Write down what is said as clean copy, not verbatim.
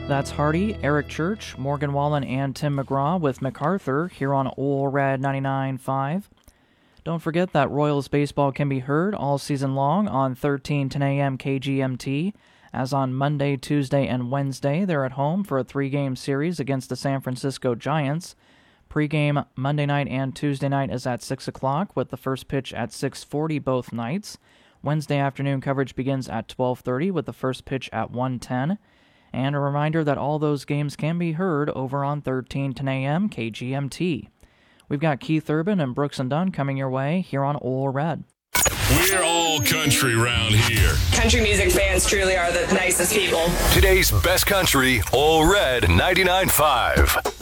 That's Hardy, Eric Church, Morgan Wallen, and Tim McGraw with MacArthur here on Ole Red 99.5. Don't forget that Royals baseball can be heard all season long on 13:10 a.m. KGMT, as on Monday, Tuesday, and Wednesday they're at home for a 3-game series against the San Francisco Giants. Pre-game Monday night and Tuesday night is at 6 o'clock with the first pitch at 6:40 both nights. Wednesday afternoon coverage begins at 12:30 with the first pitch at 1:10. And a reminder that all those games can be heard over on 13:10 a.m. KGMT. We've got Keith Urban and Brooks and Dunn coming your way here on Ole Red. We're all country round here. Country music fans truly are the nicest people. Today's best country, Ole Red 99.5.